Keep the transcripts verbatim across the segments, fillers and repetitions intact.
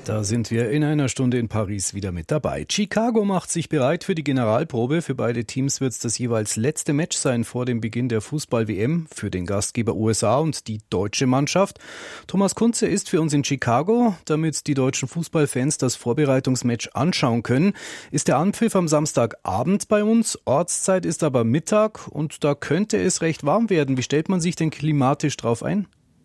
Da sind wir in einer Stunde in Paris wieder mit dabei. Chicago macht sich bereit für die Generalprobe. Für beide Teams wird es das jeweils letzte Match sein vor dem Beginn der Fußball-W M für den Gastgeber U S A und die deutsche Mannschaft. Thomas Kunze ist für uns in Chicago, damit die deutschen Fußballfans das Vorbereitungsmatch anschauen können. Ist der Anpfiff am Samstagabend bei uns, Ortszeit ist aber Mittag und da könnte es recht warm werden. Wie stellt man sich denn klimatisch drauf ein?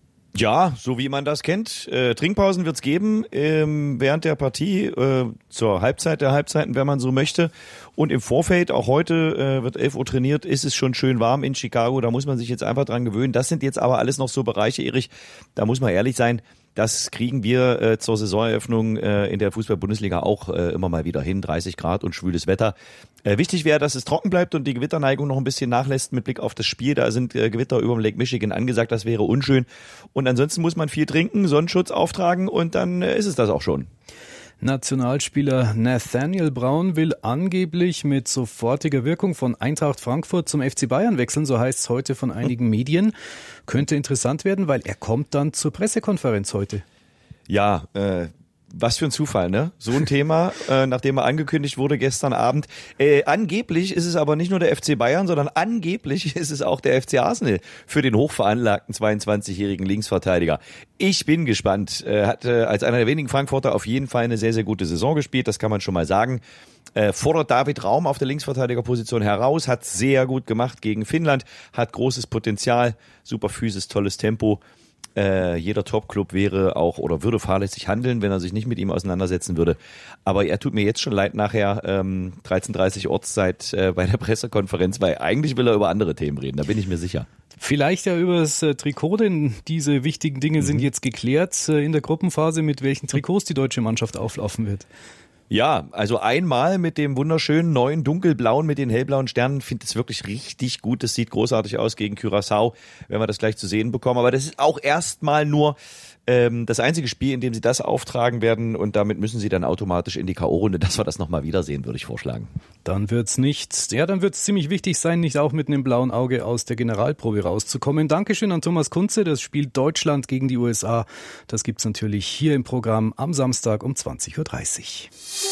Ja, so wie man das kennt. Äh, Trinkpausen wird's geben ähm, während der Partie, äh, zur Halbzeit der Halbzeiten, wenn man so möchte. Und im Vorfeld, auch heute äh, wird elf Uhr trainiert, ist es schon schön warm in Chicago. Da muss man sich jetzt einfach dran gewöhnen. Das sind jetzt aber alles noch so Bereiche, Erich, da muss man ehrlich sein, das kriegen wir äh, zur Saisoneröffnung äh, in der Fußball-Bundesliga auch äh, immer mal wieder hin. dreißig Grad und schwüles Wetter. Äh, wichtig wäre, dass es trocken bleibt und die Gewitterneigung noch ein bisschen nachlässt mit Blick auf das Spiel. Da sind äh, Gewitter über dem Lake Michigan angesagt. Das wäre unschön. Und ansonsten muss man viel trinken, Sonnenschutz auftragen und dann äh, ist es das auch schon. Nationalspieler Nathaniel Brown will angeblich mit sofortiger Wirkung von Eintracht Frankfurt zum F C Bayern wechseln, so heißt es heute von einigen Medien. Könnte interessant werden, weil er kommt dann zur Pressekonferenz heute. Ja, äh, was für ein Zufall, ne? So ein Thema, äh, nachdem er angekündigt wurde gestern Abend. Äh, angeblich ist es aber nicht nur der F C Bayern, sondern angeblich ist es auch der F C Arsenal für den hochveranlagten zweiundzwanzigjährigen Linksverteidiger. Ich bin gespannt. Er hat äh, als einer der wenigen Frankfurter auf jeden Fall eine sehr, sehr gute Saison gespielt, das kann man schon mal sagen. Äh, fordert David Raum auf der Linksverteidigerposition heraus, hat sehr gut gemacht gegen Finnland, hat großes Potenzial, super Physis, tolles Tempo. Äh, jeder Top-Club wäre auch oder würde fahrlässig handeln, wenn er sich nicht mit ihm auseinandersetzen würde. Aber er tut mir jetzt schon leid nachher, ähm, dreizehn Uhr dreißig Ortszeit äh, bei der Pressekonferenz, weil eigentlich will er über andere Themen reden, da bin ich mir sicher. Vielleicht ja über das äh, Trikot, denn diese wichtigen Dinge mhm. sind jetzt geklärt äh, in der Gruppenphase, mit welchen Trikots die deutsche Mannschaft auflaufen wird. Ja, also einmal mit dem wunderschönen neuen dunkelblauen mit den hellblauen Sternen, finde es wirklich richtig gut. Das sieht großartig aus gegen Curaçao, wenn wir das gleich zu sehen bekommen. Aber das ist auch erstmal nur ähm, das einzige Spiel, in dem sie das auftragen werden und damit müssen sie dann automatisch in die K O-Runde, dass wir das nochmal wiedersehen, würde ich vorschlagen. Dann wird's nicht, ja, dann wird's ziemlich wichtig sein, nicht auch mit einem blauen Auge aus der Generalprobe rauszukommen. Dankeschön an Thomas Kunze. Das Spiel Deutschland gegen die U S A, das gibt's natürlich hier im Programm am Samstag um zwanzig Uhr dreißig.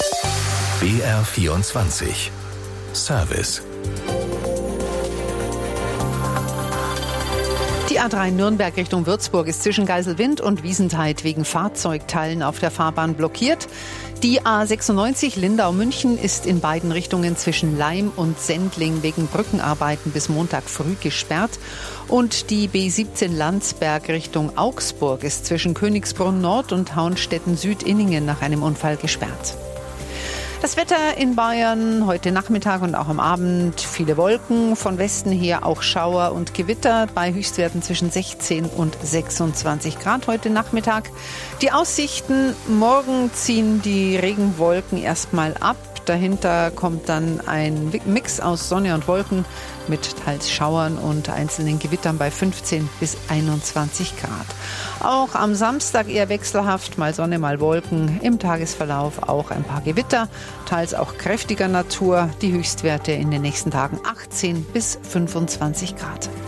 B R vierundzwanzig Service. Die A drei Nürnberg Richtung Würzburg ist zwischen Geiselwind und Wiesentheid wegen Fahrzeugteilen auf der Fahrbahn blockiert. Die A sechsundneunzig Lindau-München ist in beiden Richtungen zwischen Laim und Sendling wegen Brückenarbeiten bis Montag früh gesperrt. Und die B siebzehn Landsberg Richtung Augsburg ist zwischen Königsbrunn Nord und Haunstetten Süd-Inningen nach einem Unfall gesperrt. Das Wetter in Bayern heute Nachmittag und auch am Abend viele Wolken, von Westen her auch Schauer und Gewitter bei Höchstwerten zwischen sechzehn und sechsundzwanzig Grad heute Nachmittag. Die Aussichten, morgen ziehen die Regenwolken erstmal ab. Dahinter kommt dann ein Mix aus Sonne und Wolken mit teils Schauern und einzelnen Gewittern bei fünfzehn bis einundzwanzig Grad. Auch am Samstag eher wechselhaft, mal Sonne, mal Wolken. Im Tagesverlauf auch ein paar Gewitter, teils auch kräftiger Natur. Die Höchstwerte in den nächsten Tagen achtzehn bis fünfundzwanzig Grad.